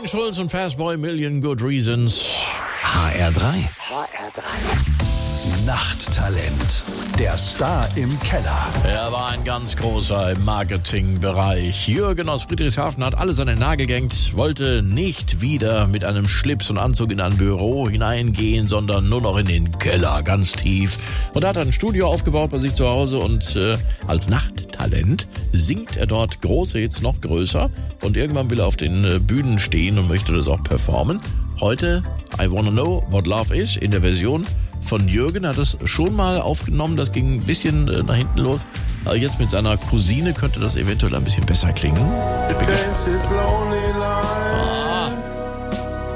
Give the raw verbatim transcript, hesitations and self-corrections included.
Martin Schulz und Fastboy Million Good Reasons. H R drei. H R drei. Nachttalent. Der Star im Keller. Er war ein ganz großer im Marketingbereich. Jürgen aus Friedrichshafen hat alles an den Nagel gehängt, wollte nicht wieder mit einem Schlips und Anzug in ein Büro hineingehen, sondern nur noch in den Keller, ganz tief. Und hat ein Studio aufgebaut bei sich zu Hause und äh, als Nachttalent singt er dort große Hits noch größer. Und irgendwann will er auf den äh, Bühnen stehen und möchte das auch performen. Heute I Wanna Know What Love Is in der Version von Jürgen. Hat es schon mal aufgenommen, das ging ein bisschen äh, nach hinten los. Aber jetzt mit seiner Cousine könnte das eventuell ein bisschen besser klingen. Ich bin gespannt.